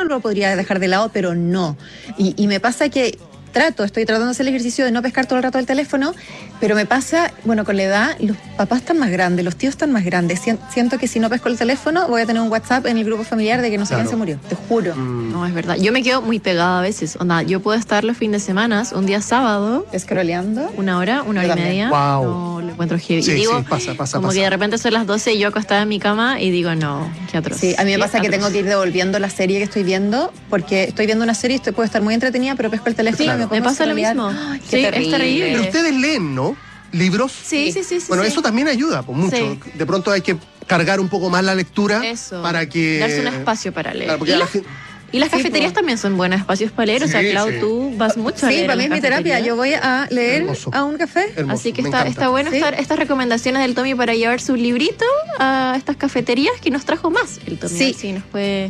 uno lo podría dejar de lado, pero no. Y me pasa que estoy tratando de hacer el ejercicio de no pescar todo el rato el teléfono, pero me pasa, bueno, con la edad, los papás están más grandes, los tíos están más grandes. Siento que si no pesco el teléfono, voy a tener un WhatsApp en el grupo familiar de que no sé quién se murió, te juro. No, es verdad. Yo me quedo muy pegada a veces. Onda, yo puedo estar los fines de semana, un día sábado, scrolleando. una hora y media. Wow. No, lo encuentro heavy. Sí, y digo, sí, pasa. que de repente son las 12 y yo acostada en mi cama y digo, no, qué atroz. Sí, a mí me pasa que tengo que ir devolviendo la serie que estoy viendo, porque estoy viendo una serie y puedo estar muy entretenida, pero pesco el teléfono y me pasa lo mismo. Ay, Sí, es terrible. Pero ustedes leen, ¿no? ¿Libros? Sí. Bueno, eso también ayuda, pues mucho. Sí. De pronto hay que cargar un poco más la lectura para que... darse un espacio para leer. Claro, porque y las cafeterías también son buenos espacios para leer. O sea, Clau, tú vas mucho a leer. Sí, para mí es mi terapia. Yo voy a leer a un café. Hermoso, así que me está bueno estas recomendaciones del Tommy para llevar su librito a estas cafeterías que nos trajo más el Tommy. Sí, nos puede...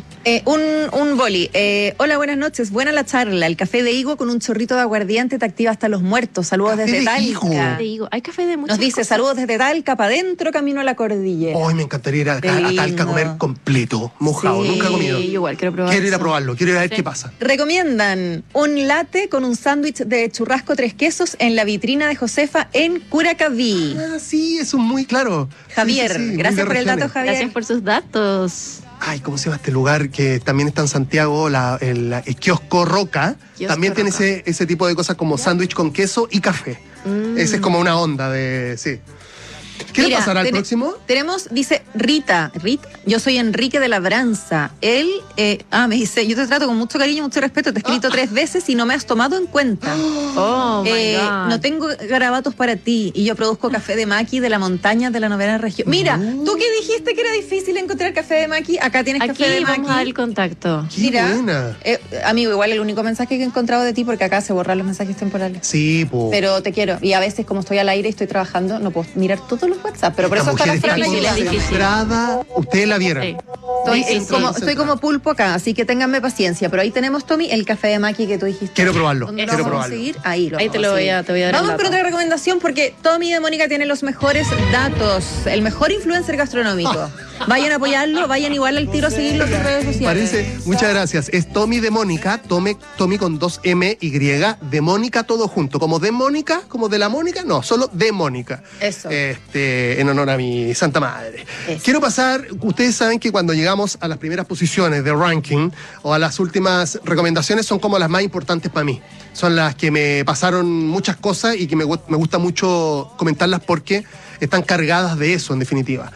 un boli. Hola, buenas noches. Buena la charla. El café de higo con un chorrito de aguardiente te activa hasta los muertos. Saludos desde Talca. Hay café de muchas Nos dice, cosas. saludos desde Talca, para adentro, camino a la cordillera. Hoy me encantaría ir a Talca a comer completo, mojado. Sí, Nunca he comido. Igual, quiero probar. Quiero ir a probarlo, quiero ir a ver qué pasa. Recomiendan un latte con un sándwich de churrasco 3 quesos en la vitrina de Josefa en Curacaví. Ah, sí, eso es muy claro. Javier, Sí, muy gracias de por el dato, regiones. Javier. Gracias por sus datos. Ay, ¿cómo se llama este lugar? Que también está en Santiago, el kiosco Roca. Kiosco también tiene Roca. ese tipo de cosas como sándwich con queso y café. Ese es como una onda de... Sí. ¿Qué le pasará al próximo? Tenemos, dice Rita, yo soy Enrique de Labranza. Él, me dice, yo te trato con mucho cariño, mucho respeto, te he escrito 3 veces y no me has tomado en cuenta. Oh, my God. No tengo garabatos para ti y yo produzco café de maqui de la montaña de la 9ª región. Mira, tú que dijiste que era difícil encontrar café de maqui, acá tienes café de maqui. Vamos a dar el contacto. ¡Qué buena! Amigo, igual el único mensaje que he encontrado de ti, porque acá se borran los mensajes temporales. Sí, po. Pero te quiero. Y a veces, como estoy al aire y estoy trabajando, no puedo mirar todos los WhatsApp. Pero por eso está la Fran aquí. concentrada. Ustedes la vieron. Sí. Estoy como pulpo acá, así que ténganme paciencia. Pero ahí tenemos, Tommy, el café de maqui que tú dijiste. Quiero probarlo. ¿Dónde Quiero lo vamos a probarlo. seguir? Ahí te voy a dar Vamos el con dato. otra recomendación porque Tommy de Mónica tiene los mejores datos. El mejor influencer gastronómico. Vayan a apoyarlo, vayan igual al tiro a seguirlo en sus redes sociales. Parece, muchas gracias. Es Tommy de Mónica, Tommy con 2 M y de Mónica todo junto. Como de Mónica, como de la Mónica, no, solo de Mónica. Eso. En honor a mi santa madre. Eso. Quiero pasar, ustedes saben que cuando llegamos a las primeras posiciones de ranking o a las últimas recomendaciones son como las más importantes para mí. Son las que me pasaron muchas cosas y que me gusta mucho comentarlas porque están cargadas de eso, en definitiva.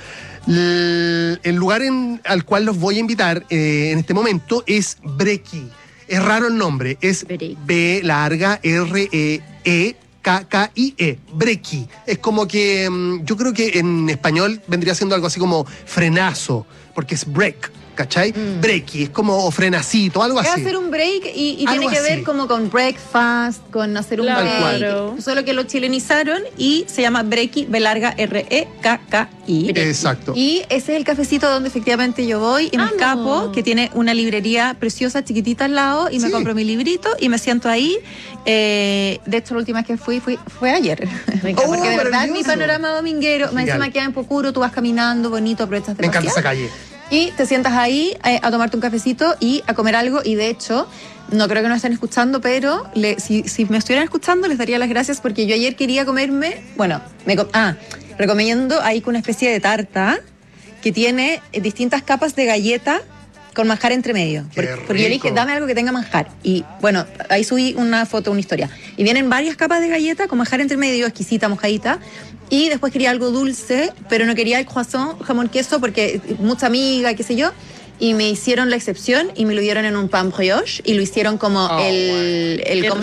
El lugar al cual los voy a invitar en este momento es Brequi. Es raro el nombre, es Brequi. B larga R-E-E K-K-I-E, Brequi. Es como que yo creo que en español vendría siendo algo así como frenazo, porque es break, ¿cachai? Brequi, es como o frenacito, algo Es así. hacer un break y Algo tiene que ver así. como con breakfast, con hacer un Claro. break. Solo que lo chilenizaron y se llama Brequi, B larga R-E-K-K-I. Exacto. Y ese es el cafecito donde efectivamente yo voy y me escapo, que tiene una librería preciosa, chiquitita al lado, y me Sí. compro mi librito y me siento ahí. De hecho, la última vez que fue ayer. Porque de verdad es mi maravilloso. panorama dominguero. Me Genial. encima queda en Pocuro, tú vas caminando, bonito, aprovechas de Me encanta esa pasear. calle. Y te sientas ahí a tomarte un cafecito y a comer algo. Y de hecho, no creo que nos estén escuchando, pero si me estuvieran escuchando, les daría las gracias porque yo ayer quería comerme. Bueno, recomiendo ahí con una especie de tarta que tiene distintas capas de galleta con manjar entre medio. Qué Porque yo le dije, rico. dame algo que tenga manjar. Y bueno, ahí subí una foto, una historia. Y vienen varias capas de galleta con manjar entre medio, exquisita, mojadita. Y después quería algo dulce, pero no quería el croissant, jamón queso, porque mucha amiga, qué sé yo. Y me hicieron la excepción y me lo dieron en un pan brioche y lo hicieron como Qué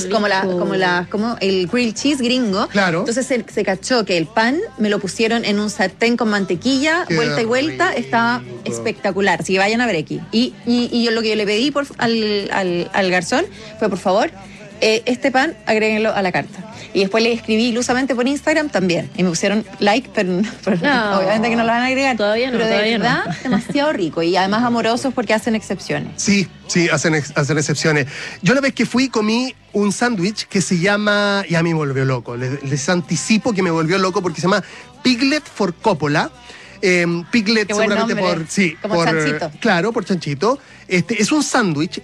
como el grilled cheese gringo. Claro. Entonces se cachó que el pan me lo pusieron en un sartén con mantequilla, Qué vuelta y vuelta, rico. estaba espectacular. Así que vayan a ver aquí. Y yo lo que yo le pedí al garzón fue, por favor, este pan agréguenlo a la carta. Y después le escribí ilusamente por Instagram también. Y me pusieron like, pero No. obviamente que no lo van a agregar. Todavía no, pero de todavía no. verdad, demasiado rico. Y además amorosos porque hacen excepciones. Sí, hacen excepciones. Yo la vez que fui comí un sándwich que se llama, ya me volvió loco, les anticipo que me volvió loco porque se llama Piglet for Coppola. Piglet Qué buen seguramente nombre. por... Sí, Como chanchito. Claro, por chanchito. Es un sándwich